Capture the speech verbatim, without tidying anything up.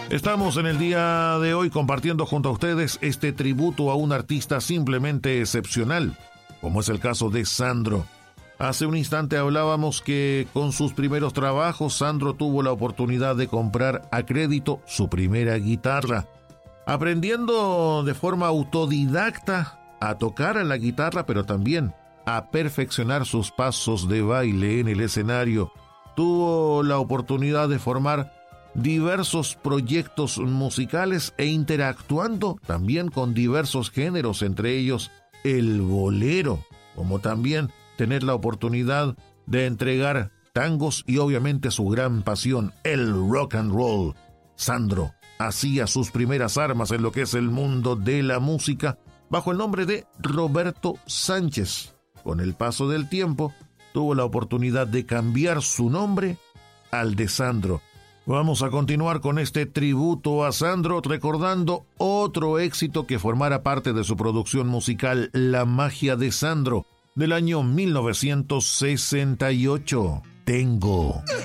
Estamos en el día de hoy compartiendo junto a ustedes este tributo a un artista simplemente excepcional, como es el caso de Sandro. Hace un instante hablábamos que con sus primeros trabajos Sandro tuvo la oportunidad de comprar a crédito su primera guitarra, aprendiendo de forma autodidacta a tocar a la guitarra, pero también a perfeccionar sus pasos de baile en el escenario. Tuvo la oportunidad de formar diversos proyectos musicales e interactuando también con diversos géneros, entre ellos el bolero, como también tener la oportunidad de entregar tangos y obviamente su gran pasión, el rock and roll. Sandro hacía sus primeras armas en lo que es el mundo de la música bajo el nombre de Roberto Sánchez. Con el paso del tiempo, tuvo la oportunidad de cambiar su nombre al de Sandro. Vamos a continuar con este tributo a Sandro, recordando otro éxito que formara parte de su producción musical, La magia de Sandro, del año mil novecientos sesenta y ocho. Tengo.